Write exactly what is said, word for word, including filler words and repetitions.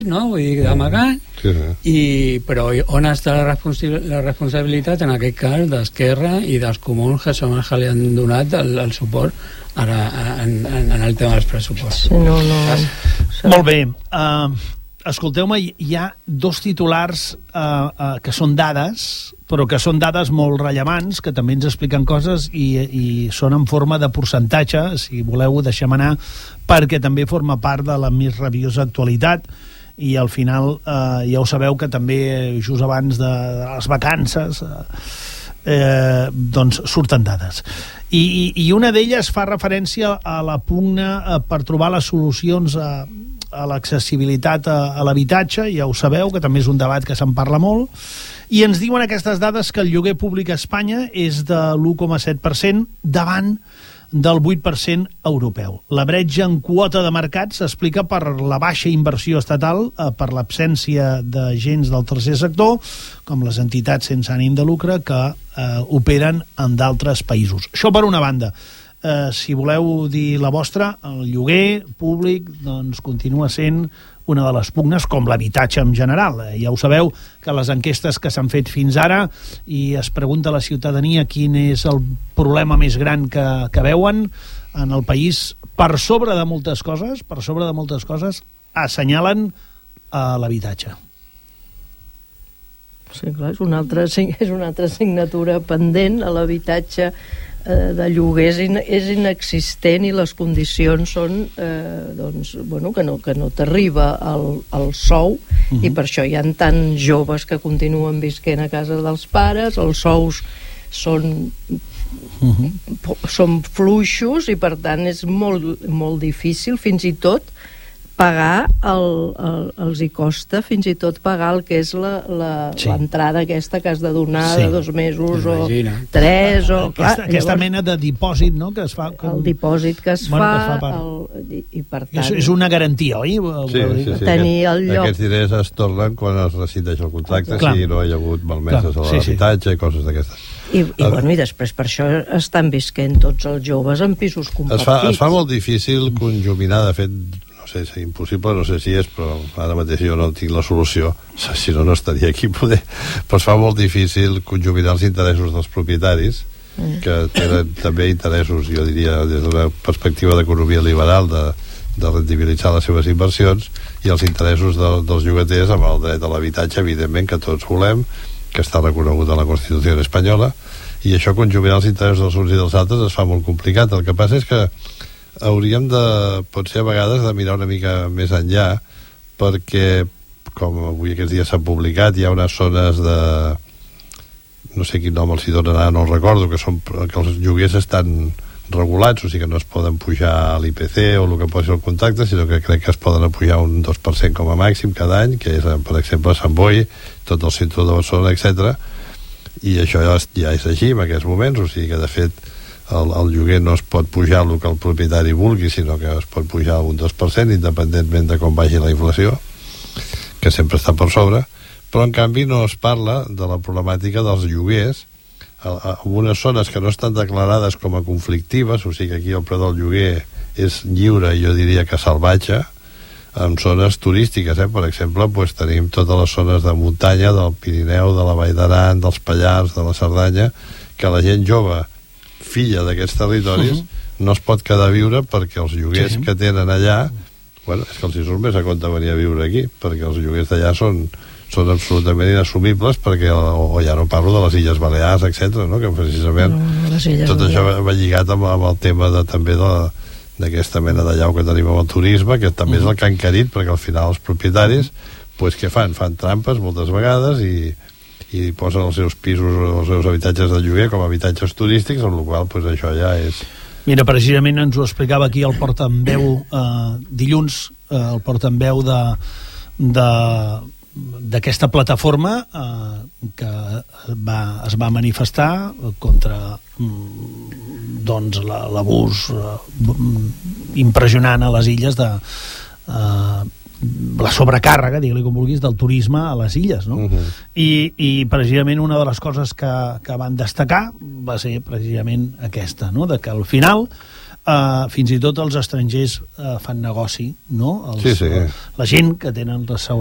no? Vull dir, d'amagat, sí, sí. I, però on està la, responsi la responsabilitat, en aquest cas, d'Esquerra i dels comuns, que són els que li han donat el, el suport ara en, en, en el tema dels pressupostos. Sí, no, no. Molt bé. Uh, escolteu-me, hi ha dos titulars uh, uh, que són dades, però que són dades molt rellevants, que també ens expliquen coses i, i són en forma de percentatge, si voleu deixem anar, perquè també forma part de la més rabiosa actualitat, i al final eh, ja ho sabeu que també just abans de, de les vacances eh, eh, doncs surten dades. I, i, i una d'elles fa referència a la pugna eh, per trobar les solucions a, a l'accessibilitat a, a l'habitatge. Ja ho sabeu, que també és un debat que se'n parla molt, i ens diuen aquestes dades que el lloguer públic a Espanya és de l'u coma set per cent davant del vuit per cent europeu. La bretxa en quota de mercat s'explica per la baixa inversió estatal, eh, per l'absència d'agents del tercer sector, com les entitats sense ànim de lucre que eh, operen en d'altres països. Això per una banda. Eh, si voleu dir la vostra, el lloguer públic doncs, continua sent una de les pugnes, com l'habitatge en general. Eh, ja ho sabeu que les enquestes que s'han fet fins ara i es pregunta a la ciutadania quin és el problema més gran que, que veuen en el país, per sobre de moltes coses, per sobre de moltes coses, assenyalen a l'habitatge. Sí, clar, és una altra, és una altra assignatura pendent. A l'habitatge eh, de lloguer és, in, és inexistent i les condicions són eh, doncs, bueno, que no, que no t'arriba el, el sou. Uh-huh. I per això hi ha tants joves que continuen visquent a casa dels pares, els sous són uh-huh. són fluixos i per tant és molt, molt difícil fins i tot pagar el, el, els hi costa fins i tot pagar el que és la, la, sí. l'entrada aquesta que has de donar sí. de dos mesos Imagina. o tres o, aquesta, clar, aquesta llavors, mena de dipòsit, no? Que es fa, com... el dipòsit que es bueno, fa, que es fa per... el, i, i per tant és, és una garantia, oi? Sí, sí, sí. Tenir el lloc. Aquests diners es tornen quan es rescindeix el contracte, clar. Si no hi ha hagut malmeses a l'habitatge sí, sí. i coses d'aquestes. I, i, bueno, i després per això estan visquent tots els joves en pisos compartits. Es fa, es fa molt difícil conjuminar, de fet, no sé si és impossible, no sé si és, però ara mateix jo no tinc la solució, si no, no estaria aquí poder, però es fa molt difícil conjuminar els interessos dels propietaris, mm. que tenen també interessos, jo diria, des d'una perspectiva d'economia liberal, de, de rendibilitzar les seves inversions, i els interessos de, dels llogaters amb el dret a l'habitatge, evidentment, que tots volem, que està reconegut a la Constitució espanyola, i això conjuminar els interessos dels uns i dels altres es fa molt complicat. El que passa és que hauríem de, potser a vegades, de mirar una mica més enllà, perquè, com avui aquests dies s'ha publicat, hi ha unes zones de... no sé quin nom els hi donen, no el recordo, que, són, que els lloguers estan regulats, o sigui que no es poden pujar a l'I P C o el que posi el contracte, sinó que crec que es poden apujar un dos per cent com a màxim cada any, que és, per exemple, Sant Boi, tot el centre de Barcelona, etcètera. I això ja, ja és així en aquests moments, o sigui que, de fet, el, el lloguer no es pot pujar el que el propietari vulgui, sinó que es pot pujar un dos per cent, independentment de com vagi la inflació, que sempre està per sobre, però, en canvi, no es parla de la problemàtica dels lloguers en unes zones que no estan declarades com a conflictives, o sigui que aquí el preu del lloguer és lliure i jo diria que salvatge, en zones turístiques, eh? Per exemple, pues, tenim totes les zones de muntanya del Pirineu, de la Vall d'Aran, dels Pallars, de la Cerdanya, que la gent jove, filla d'aquests territoris, uh-huh. no es pot quedar a viure perquè els lloguers sí. que tenen allà, bueno, és que els hi surt més a compte venir a viure aquí, perquè els lloguers d'allà són són absolutament inassumibles, perquè, o, o ja no parlo de les Illes Balears, etcètera, no? Que precisament no, tot això va lligat amb, amb el tema de, també de, d'aquesta mena de llau que tenim amb el turisme, que també uh-huh. és el que han encarit, perquè al final els propietaris, pues, què fan? Fan trampes moltes vegades i, i posen els seus pisos, els seus habitatges de lloguer com a habitatges turístics, amb la qual cosa pues, això ja és... Mira, precisament ens ho explicava aquí el portaveu eh, dilluns, eh, el portaveu de... de d'aquesta plataforma eh, que va, es va manifestar contra mm, doncs la, l'abús eh, impressionant a les illes de eh, la sobrecàrrega, digue-li com vulguis, del turisme a les illes, no? Uh-huh. I, i precisament una de les coses que, que van destacar va ser precisament aquesta, no? De que al final Uh, fins i tot els estrangers uh, fan negoci, no? Els, Sí, sí. Uh, la gent que tenen la seu